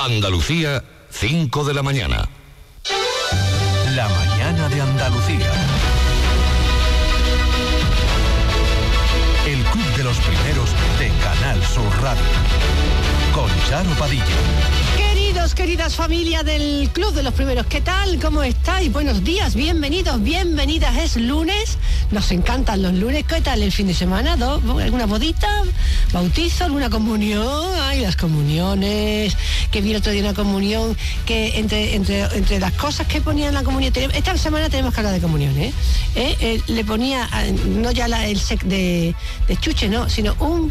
Andalucía, 5 de la mañana. La mañana de Andalucía. El club de los primeros de Canal Sur Radio. Con Charo Padilla. Queridas familia del Club de los Primeros, ¿qué tal? ¿Cómo estáis? Buenos días, bienvenidos, bienvenidas. Es lunes, nos encantan los lunes. ¿Qué tal el fin de semana? ¿Alguna bodita? ¿Bautizo? ¿Alguna comunión? Ay, las comuniones, que vi el otro día una comunión, que entre las cosas que ponían en la comunión, esta semana tenemos que hablar de comunión, le ponía, no ya el sec de chuche, no, sino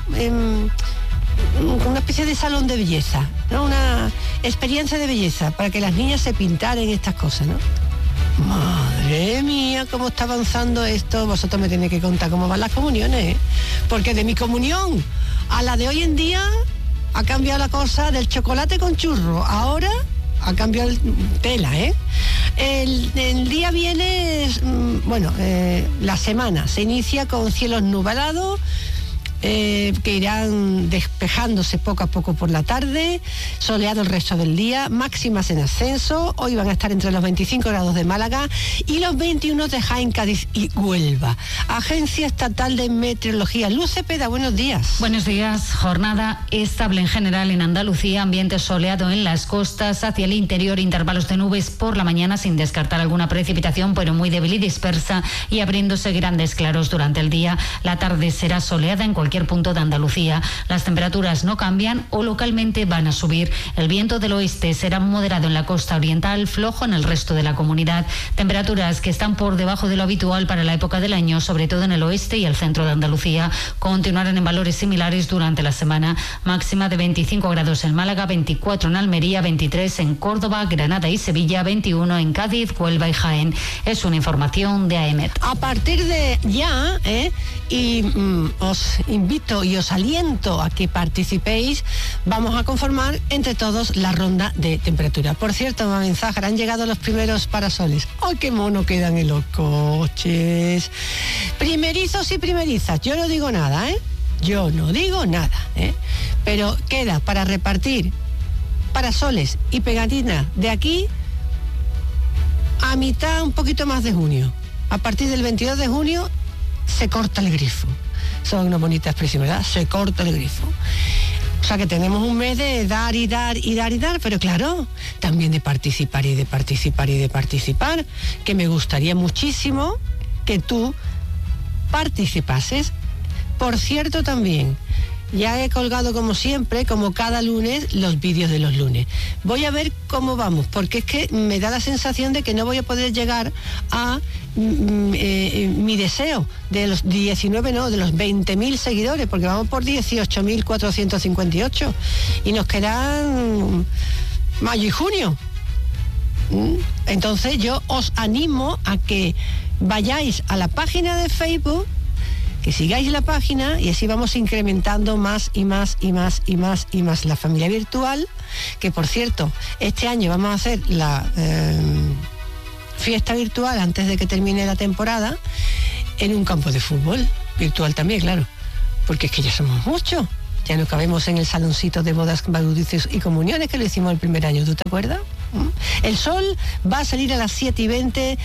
una especie de salón de belleza, ¿no? Una experiencia de belleza para que las niñas se pintaran estas cosas, ¿no? Madre mía, cómo está avanzando esto. Vosotros me tenéis que contar cómo van las comuniones, porque de mi comunión a la de hoy en día ha cambiado la cosa del chocolate con churro. Ahora ha cambiado tela, El día viene, la semana se inicia con cielos nublados, que irán despejándose poco a poco por la tarde, soleado el resto del día, máximas en ascenso. Hoy van a estar entre los 25 grados de Málaga y los 21 de Jaén, Cádiz y Huelva. Agencia Estatal de Meteorología. Luz Cepeda, buenos días. Buenos días. Jornada estable en general en Andalucía, ambiente soleado en las costas, hacia el interior intervalos de nubes por la mañana sin descartar alguna precipitación, pero muy débil y dispersa, y abriéndose grandes claros durante el día. La tarde será soleada en cualquier punto de Andalucía. Las temperaturas no cambian o localmente van a subir. El viento del oeste será moderado en la costa oriental, flojo en el resto de la comunidad. Temperaturas que están por debajo de lo habitual para la época del año, sobre todo en el oeste y el centro de Andalucía. Continuarán en valores similares durante la semana. Máxima de 25 grados en Málaga, 24 en Almería, 23 en Córdoba, Granada y Sevilla, 21 en Cádiz, Huelva y Jaén. Es una información de AEMET. A partir de ya, os invito y os aliento a que participéis. Vamos a conformar entre todos la ronda de temperatura. Por cierto, mensaje, han llegado los primeros parasoles. ¡Ay, qué mono quedan en los coches! Primerizos y primerizas. Yo no digo nada, Yo no digo nada, Pero queda para repartir parasoles y pegatinas de aquí a mitad, un poquito más de junio. A partir del 22 de junio se corta el grifo. Son una bonita expresión, ¿verdad? Se corta el grifo. O sea que tenemos un mes de dar y dar y dar y dar, pero claro, también de participar y de participar y de participar, que me gustaría muchísimo que tú participases. Por cierto, también, ya he colgado como siempre, como cada lunes, los vídeos de los lunes. Voy a ver cómo vamos, porque es que me da la sensación de que no voy a poder llegar a mi deseo de los 19, no, de los 20.000 seguidores, porque vamos por 18.458 y nos quedan mayo y junio. Entonces yo os animo a que vayáis a la página de Facebook, que sigáis la página, y así vamos incrementando más y más y más y más y más la familia virtual, que por cierto, este año vamos a hacer la fiesta virtual antes de que termine la temporada en un campo de fútbol, virtual también, claro, porque es que ya somos muchos, ya no cabemos en el saloncito de bodas, bautizos y comuniones que lo hicimos el primer año, ¿tú te acuerdas? El sol va a salir a las 7:20,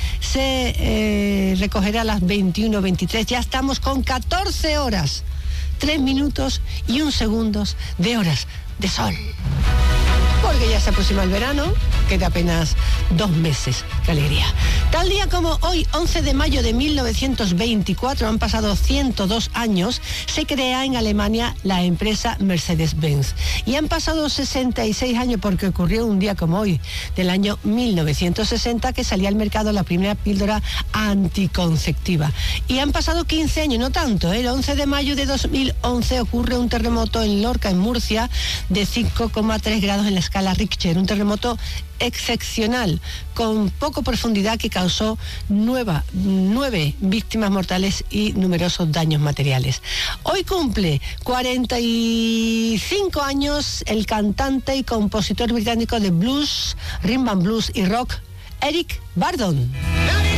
se recogerá a las 21:23, ya estamos con 14 horas, 3 minutos y 1 segundo de horas de sol. Porque ya se aproxima el verano, queda apenas 2 meses. ¡Qué alegría! Tal día como hoy, 11 de mayo de 1924, han pasado 102 años, se crea en Alemania la empresa Mercedes-Benz. Y han pasado 66 años porque ocurrió un día como hoy, del año 1960, que salía al mercado la primera píldora anticonceptiva. Y han pasado 15 años, no tanto, El 11 de mayo de 2011 ocurre un terremoto en Lorca, en Murcia, de 5,3 grados en la escala Richter, un terremoto excepcional, con poco profundidad, que causó 9 víctimas mortales y numerosos daños materiales. Hoy cumple 45 años el cantante y compositor británico de blues, rhythm and blues y rock, Eric Burdon.